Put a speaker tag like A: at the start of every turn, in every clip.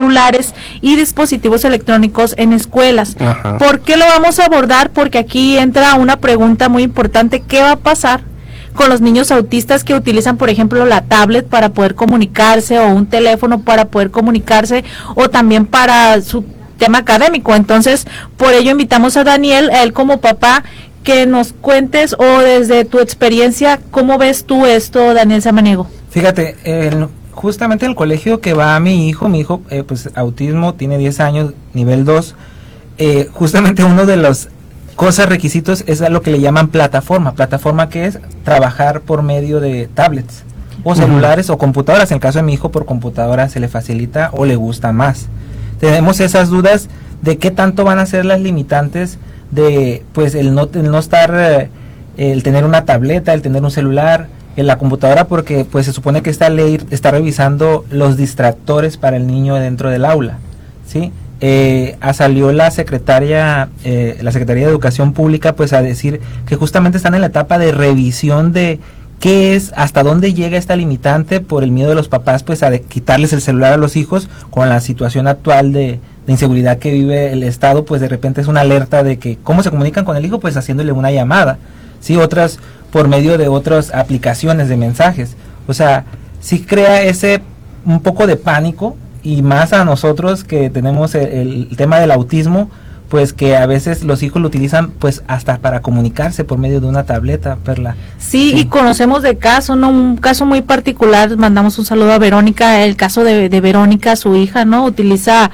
A: celulares y dispositivos electrónicos en escuelas.
B: Ajá.
A: ¿Por qué lo vamos a abordar? Porque aquí entra una pregunta muy importante: ¿qué va a pasar con los niños autistas que utilizan, por ejemplo, la tablet para poder comunicarse, o un teléfono para poder comunicarse, o también para su tema académico? Entonces, por ello invitamos a Daniel, a él como papá, que nos cuentes, o desde tu experiencia, ¿cómo ves tú esto, Daniel Samaniego?
C: Fíjate, justamente en el colegio que va mi hijo pues autismo, tiene 10 años, nivel 2, justamente uno de los requisitos es a lo que le llaman plataforma que es trabajar por medio de tablets o celulares o computadoras. En el caso de mi hijo, por computadora se le facilita o le gusta más. Tenemos esas dudas de qué tanto van a ser las limitantes de pues el no estar, el tener una tableta, el tener un celular, en la computadora, porque pues se supone que esta ley está revisando los distractores para el niño dentro del aula, ¿sí? Salió la Secretaría de Educación Pública pues a decir que justamente están en la etapa de revisión de qué es, hasta dónde llega esta limitante, por el miedo de los papás pues a quitarles el celular a los hijos con la situación actual de inseguridad que vive el Estado. Pues de repente es una alerta de que cómo se comunican con el hijo, pues haciéndole una llamada, ¿sí? Otras por medio de otras aplicaciones de mensajes. O sea, sí crea un poco de pánico, y más a nosotros que tenemos el tema del autismo, pues que a veces los hijos lo utilizan pues hasta para comunicarse por medio de una tableta, Perla.
A: Sí, y conocemos de caso, ¿no? Un caso muy particular, mandamos un saludo a Verónica, el caso de Verónica, su hija, ¿no? Utiliza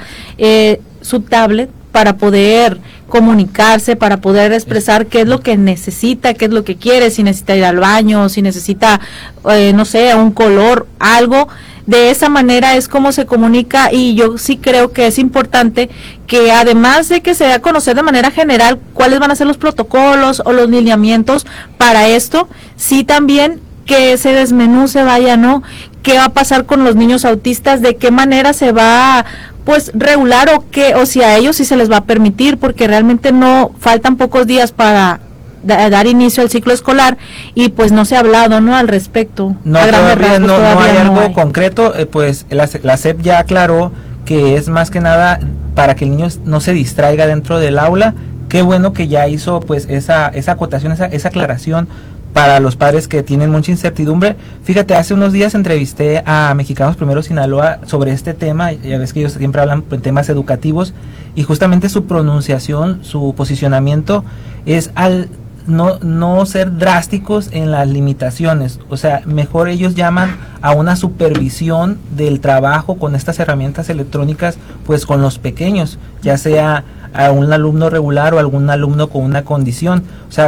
A: su tablet para poder comunicarse, para poder expresar qué es lo que necesita, qué es lo que quiere, si necesita ir al baño, si necesita, no sé, un color, algo. De esa manera es como se comunica, y yo sí creo que es importante que, además de que se dé a conocer de manera general cuáles van a ser los protocolos o los lineamientos para esto, sí también que se desmenuce, vaya, ¿no? ¿Qué va a pasar con los niños autistas? ¿De qué manera se va a pues regular, o si a ellos sí se les va a permitir? Porque realmente no faltan pocos días para dar inicio al ciclo escolar, y pues no se ha hablado, ¿no?, al respecto.
C: No, todavía no hay algo concreto. Pues la SEP ya aclaró que es más que nada para que el niño no se distraiga dentro del aula. Qué bueno que ya hizo pues esa acotación, esa aclaración para los padres que tienen mucha incertidumbre. Fíjate, hace unos días entrevisté a Mexicanos Primero Sinaloa sobre este tema. Ya ves que ellos siempre hablan de temas educativos, y justamente su pronunciación, su posicionamiento es al no ser drásticos en las limitaciones. O sea, mejor ellos llaman a una supervisión del trabajo con estas herramientas electrónicas, pues con los pequeños, ya sea a un alumno regular o algún alumno con una condición. O sea,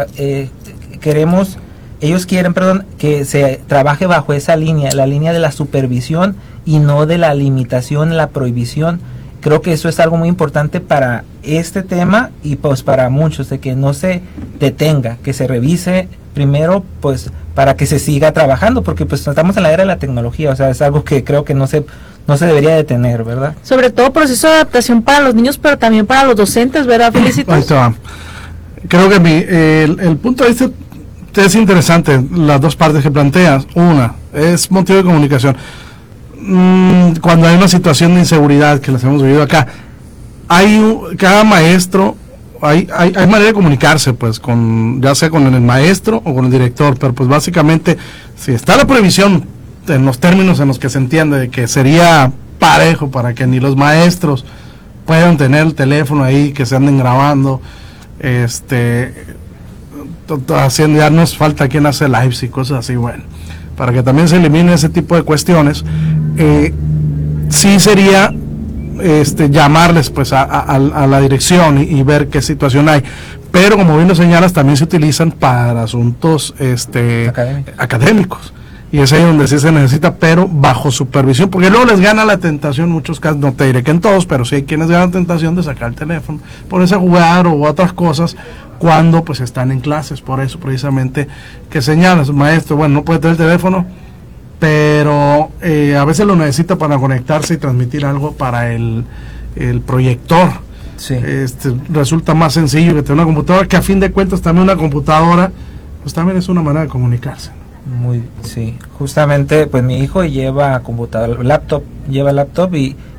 C: ellos quieren, que se trabaje bajo esa línea, la línea de la supervisión y no de la limitación, la prohibición. Creo que eso es algo muy importante para este tema, y pues para muchos, de que no se detenga, que se revise primero, pues para que se siga trabajando, porque pues estamos en la era de la tecnología. O sea, es algo que creo que no se debería detener, ¿verdad? Sobre todo proceso de adaptación para los niños, pero también para los docentes, ¿verdad, Felicitos?
B: Ahí está. Creo que el punto de vista es interesante, las dos partes que planteas. Una, es motivo de comunicación. Cuando hay una situación de inseguridad, que las hemos vivido acá, cada maestro, hay manera de comunicarse, pues, ya sea con el maestro o con el director, pero pues básicamente, si está la prohibición en los términos en los que se entiende, de que sería parejo para que ni los maestros puedan tener el teléfono ahí, que se anden grabando, haciendo, ya nos falta quien hace lives y cosas así, bueno, para que también se elimine ese tipo de cuestiones. Sí sería llamarles pues a la dirección y ver qué situación hay, pero como bien lo señalas, también se utilizan para asuntos académicos, y es ahí donde sí se necesita, pero bajo supervisión, porque luego les gana la tentación, en muchos casos, no te diré que en todos, pero sí hay quienes ganan la tentación de sacar el teléfono, ponerse a jugar o otras cosas cuando pues están en clases. Por eso precisamente que señalas, maestro, bueno, no puede tener el teléfono, pero a veces lo necesita para conectarse y transmitir algo para el proyector. Sí. Resulta más sencillo que tener una computadora, que a fin de cuentas también una computadora pues también es una manera de comunicarse.
C: Sí, justamente pues mi hijo lleva computadora, laptop y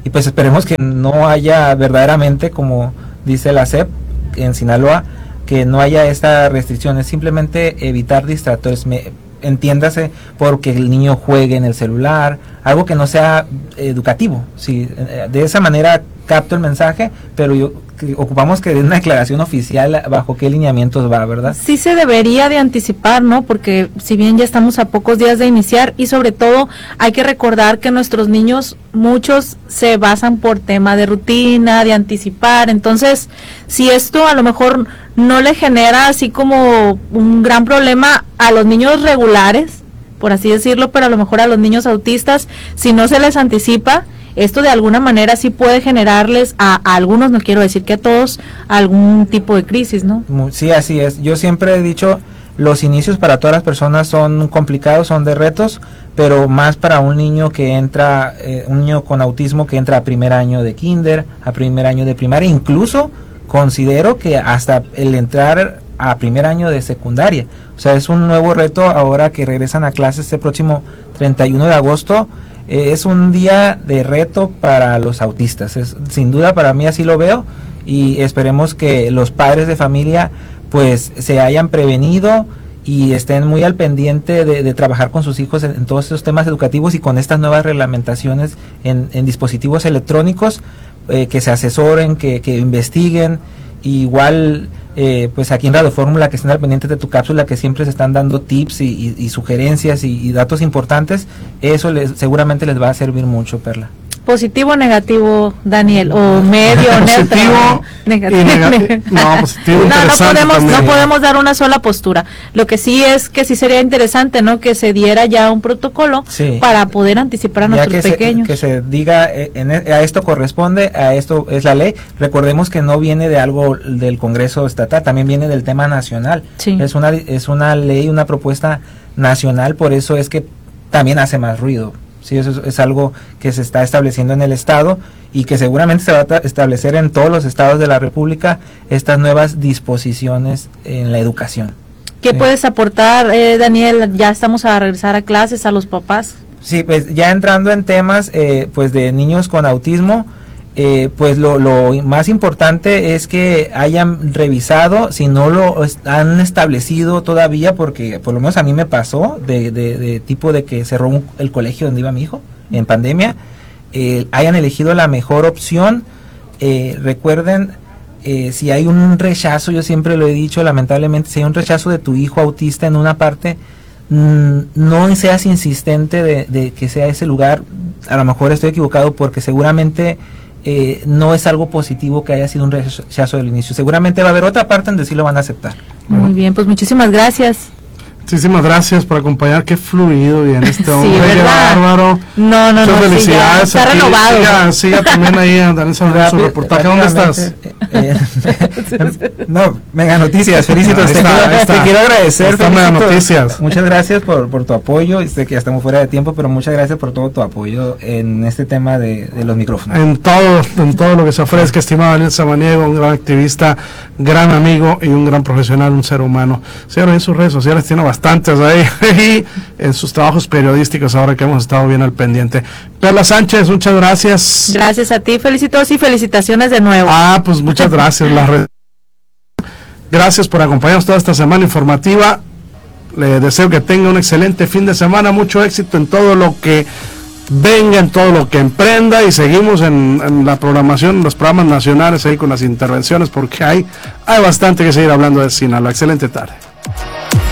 C: y pues esperemos que no haya verdaderamente, como dice la SEP en Sinaloa, que no haya esta restricción, es simplemente evitar distractores, entiéndase, porque el niño juegue en el celular, algo que no sea educativo. Sí, de esa manera capto el mensaje, pero ocupamos que dé una declaración oficial bajo qué lineamientos va, ¿verdad?
A: Sí se debería de anticipar, ¿no? Porque si bien ya estamos a pocos días de iniciar, y sobre todo hay que recordar que nuestros niños, muchos se basan por tema de rutina, de anticipar. Entonces, si esto a lo mejor no le genera así como un gran problema a los niños regulares, por así decirlo, pero a lo mejor a los niños autistas, si no se les anticipa, esto de alguna manera sí puede generarles a algunos, no quiero decir que a todos, algún tipo de crisis, ¿no?
C: Sí, así es. Yo siempre he dicho, los inicios para todas las personas son complicados, son de retos, pero más para un niño que entra, un niño con autismo que entra a primer año de kinder, a primer año de primaria, incluso considero que hasta el entrar a primer año de secundaria. O sea, es un nuevo reto ahora que regresan a clases este próximo 31 de agosto. Es un día de reto para los autistas, sin duda para mí así lo veo, y esperemos que los padres de familia pues se hayan prevenido y estén muy al pendiente de trabajar con sus hijos en todos estos temas educativos y con estas nuevas reglamentaciones en dispositivos electrónicos, que se asesoren, que investiguen. Igual pues aquí en Radio Fórmula, que estén al pendiente de tu cápsula, que siempre se están dando tips y sugerencias y datos importantes. Eso seguramente les va a servir mucho, Perla.
A: ¿Positivo o negativo, Daniel? ¿O medio,
B: positivo
A: negativo?
B: No, positivo, interesante.
A: No podemos dar una sola postura. Lo que sí es que sí sería interesante, ¿no? Que se diera ya un protocolo para poder anticipar a nuestros pequeños.
C: Que se diga, a esto corresponde, a esto es la ley. Recordemos que no viene de algo del Congreso estatal, también viene del tema nacional.
A: Sí.
C: Es una ley, una propuesta nacional, por eso es que también hace más ruido. Sí, eso es algo que se está estableciendo en el estado y que seguramente se va a establecer en todos los estados de la República, estas nuevas disposiciones en la educación.
A: ¿Qué puedes aportar, Daniel? Ya estamos a regresar a clases, a los papás.
C: Sí, pues ya entrando en temas pues de niños con autismo, pues lo más importante es que hayan revisado, si no lo han establecido todavía, porque por lo menos a mí me pasó de tipo de que cerró el colegio donde iba mi hijo en pandemia, hayan elegido la mejor opción. Recuerden, si hay un rechazo, yo siempre lo he dicho, lamentablemente, si hay un rechazo de tu hijo autista en una parte, no seas insistente de que sea ese lugar. A lo mejor estoy equivocado, porque seguramente no es algo positivo que haya sido un rechazo del inicio. Seguramente va a haber otra parte donde sí lo van a aceptar.
A: Muy bien, pues muchísimas gracias.
B: Muchísimas gracias por acompañar. Qué fluido bien este hombre.
A: Sí,
B: qué bárbaro.
A: No,
B: muchas felicidades.
A: Sí, está renovado.
B: Siga también ahí a Daniel Salvador su reportaje. ¿Dónde estás?
C: No, Mega Noticias, felicito. Te quiero agradecer.
B: Mega Noticias.
C: Muchas gracias por tu apoyo. Sé que ya estamos fuera de tiempo, pero muchas gracias por todo tu apoyo en este tema de los micrófonos.
B: En todo lo que se ofrezca, estimado Daniel Samaniego, un gran activista, gran amigo y un gran profesional, un ser humano. Síganlo en sus redes sociales, tiene bastantes ahí, y en sus trabajos periodísticos, ahora que hemos estado bien al pendiente. Perla Sánchez, muchas gracias.
A: Gracias a ti, felicitos y felicitaciones de nuevo.
B: Pues muchas gracias. Gracias por acompañarnos toda esta semana informativa. Le deseo que tenga un excelente fin de semana, mucho éxito en todo lo que venga, en todo lo que emprenda, y seguimos en la programación, los programas nacionales ahí con las intervenciones, porque hay bastante que seguir hablando de Sinaloa. Excelente tarde.